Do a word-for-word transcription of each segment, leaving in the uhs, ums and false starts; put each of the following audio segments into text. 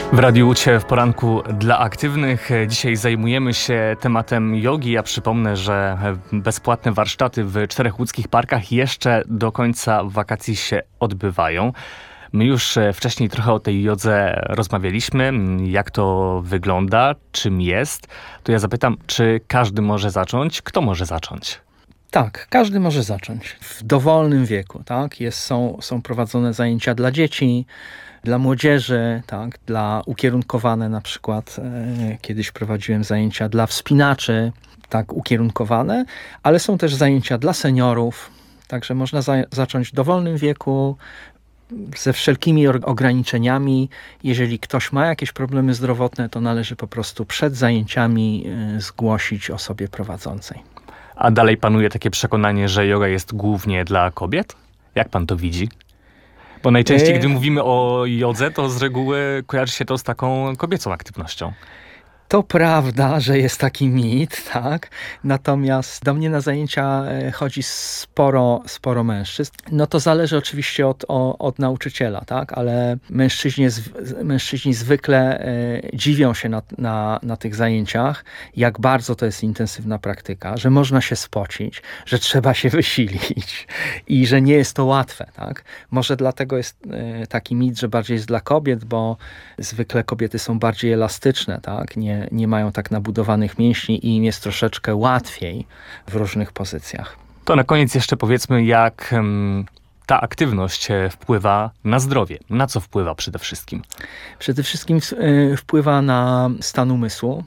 W Radiu Łucie w poranku dla aktywnych. Dzisiaj zajmujemy się tematem jogi. Ja przypomnę, że bezpłatne warsztaty w czterech łódzkich parkach jeszcze do końca wakacji się odbywają. My już wcześniej trochę o tej jodze rozmawialiśmy, jak to wygląda, czym jest. To ja zapytam, czy każdy może zacząć? Kto może zacząć? Tak, każdy może zacząć w dowolnym wieku. Tak? Jest, są, są prowadzone zajęcia dla dzieci, dla młodzieży, tak? Dla ukierunkowane na przykład, e, kiedyś prowadziłem zajęcia dla wspinaczy, tak ukierunkowane, ale są też zajęcia dla seniorów, także można za, zacząć w dowolnym wieku, ze wszelkimi ograniczeniami. Jeżeli ktoś ma jakieś problemy zdrowotne, to należy po prostu przed zajęciami e, zgłosić osobie prowadzącej. A dalej panuje takie przekonanie, że joga jest głównie dla kobiet? Jak pan to widzi? Bo najczęściej, gdy mówimy o jodze, to z reguły kojarzy się to z taką kobiecą aktywnością. To prawda, że jest taki mit, tak? Natomiast do mnie na zajęcia chodzi sporo, sporo mężczyzn. No to zależy oczywiście od, od, od nauczyciela, tak? Ale mężczyźni, mężczyźni zwykle e, dziwią się na, na, na tych zajęciach, jak bardzo to jest intensywna praktyka, że można się spocić, że trzeba się wysilić i że nie jest to łatwe, tak? Może dlatego jest e, taki mit, że bardziej jest dla kobiet, bo zwykle kobiety są bardziej elastyczne, tak? Nie nie mają tak nabudowanych mięśni i im jest troszeczkę łatwiej w różnych pozycjach. To na koniec jeszcze powiedzmy, jak um, ta aktywność wpływa na zdrowie. Na co wpływa przede wszystkim? Przede wszystkim y, wpływa na stan umysłu,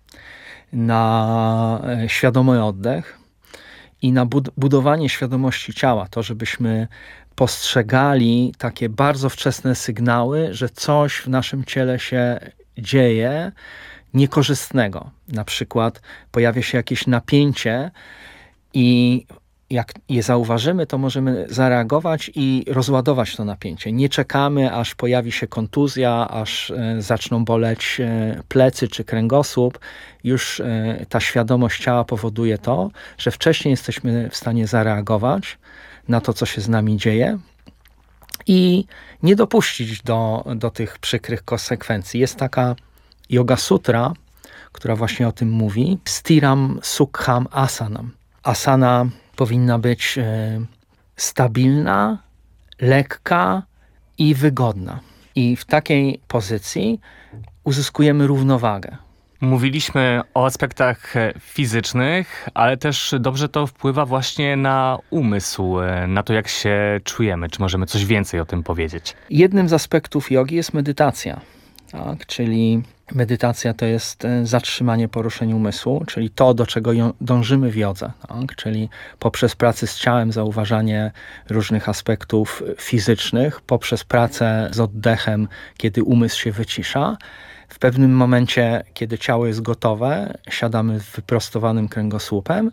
na y, świadomy oddech i na bud- budowanie świadomości ciała. To, żebyśmy postrzegali takie bardzo wczesne sygnały, że coś w naszym ciele się dzieje, niekorzystnego. Na przykład pojawia się jakieś napięcie i jak je zauważymy, to możemy zareagować i rozładować to napięcie. Nie czekamy, aż pojawi się kontuzja, aż e, zaczną boleć e, plecy czy kręgosłup. Już e, ta świadomość ciała powoduje to, że wcześniej jesteśmy w stanie zareagować na to, co się z nami dzieje i nie dopuścić do, do tych przykrych konsekwencji. Jest taka Yoga Sutra, która właśnie o tym mówi. Stiram Sukham Asanam. Asana powinna być e, stabilna, lekka i wygodna. I w takiej pozycji uzyskujemy równowagę. Mówiliśmy o aspektach fizycznych, ale też dobrze to wpływa właśnie na umysł, na to, jak się czujemy. Czy możemy coś więcej o tym powiedzieć? Jednym z aspektów jogi jest medytacja, tak? Czyli medytacja to jest zatrzymanie poruszeń umysłu, czyli to, do czego dążymy w jodze, tak? Czyli poprzez pracę z ciałem, zauważanie różnych aspektów fizycznych, poprzez pracę z oddechem, kiedy umysł się wycisza. W pewnym momencie, kiedy ciało jest gotowe, siadamy z wyprostowanym kręgosłupem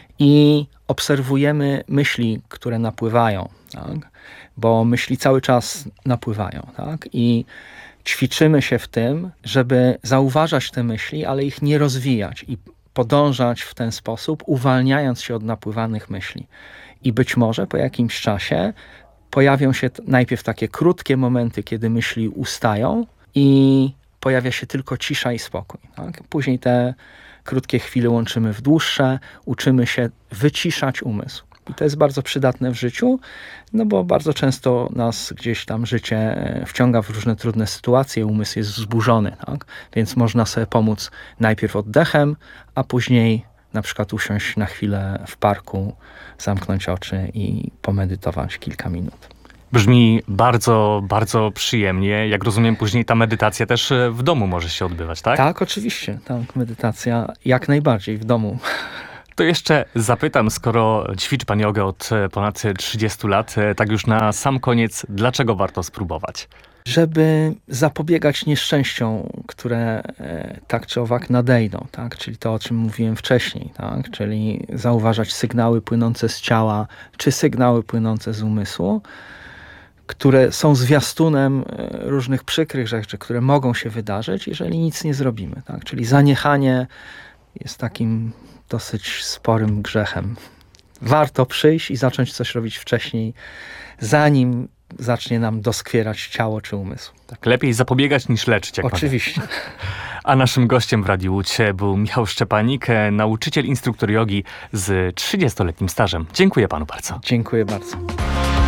i obserwujemy myśli, które napływają, tak? Bo myśli cały czas napływają, tak? I ćwiczymy się w tym, żeby zauważać te myśli, ale ich nie rozwijać i podążać w ten sposób, uwalniając się od napływanych myśli. I być może po jakimś czasie pojawią się najpierw takie krótkie momenty, kiedy myśli ustają i pojawia się tylko cisza i spokój. Tak? Później te krótkie chwile łączymy w dłuższe, uczymy się wyciszać umysł. I to jest bardzo przydatne w życiu, no bo bardzo często nas gdzieś tam życie wciąga w różne trudne sytuacje, umysł jest wzburzony, tak? Więc można sobie pomóc najpierw oddechem, a później na przykład usiąść na chwilę w parku, zamknąć oczy i pomedytować kilka minut. Brzmi bardzo, bardzo przyjemnie. Jak rozumiem, później ta medytacja też w domu może się odbywać, tak? Tak, oczywiście. Tak, medytacja jak najbardziej w domu. To jeszcze zapytam, skoro ćwiczy pan jogę od ponad trzydziestu lat, tak już na sam koniec, dlaczego warto spróbować? Żeby zapobiegać nieszczęściom, które e, tak czy owak nadejdą, tak? Czyli to, o czym mówiłem wcześniej, tak? Czyli zauważać sygnały płynące z ciała, czy sygnały płynące z umysłu, które są zwiastunem różnych przykrych rzeczy, które mogą się wydarzyć, jeżeli nic nie zrobimy, tak? Czyli zaniechanie jest takim dosyć sporym grzechem. Warto przyjść i zacząć coś robić wcześniej, zanim zacznie nam doskwierać ciało czy umysł. Tak, lepiej zapobiegać niż leczyć, jak Oczywiście. Pan. A naszym gościem w Radiu Łódź był Michał Szczepanik, nauczyciel, instruktor jogi z trzydziestoletnim stażem. Dziękuję panu bardzo. Dziękuję bardzo.